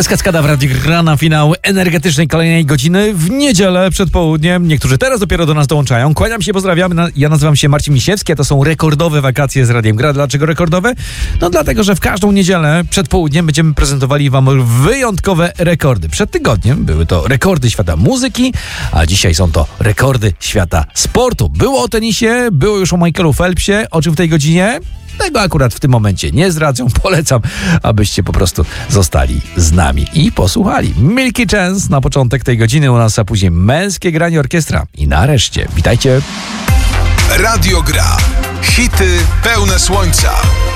jest Kaskada w Radiu Gra na finał energetycznej kolejnej godziny w niedzielę przed południem. Niektórzy teraz dopiero do nas dołączają. Kłaniam się, pozdrawiam. Ja nazywam się Marcin Misiewski, a to są rekordowe wakacje z Radiem Gra. Dlaczego rekordowe? No dlatego, że w każdą niedzielę przed południem będziemy prezentowali wam wyjątkowe rekordy. Przed tygodniem były to rekordy świata muzyki, a dzisiaj są to rekordy świata sportu. Było o tenisie, było już o Michaelu Phelpsie, o czym w tej godzinie? Tego akurat w tym momencie nie zdradzę. Polecam, abyście po prostu zostali z nami i posłuchali. Milky Chance na początek tej godziny u nas, a później męskie granie orkiestra. I nareszcie, witajcie. Radio Gra. Hity pełne słońca.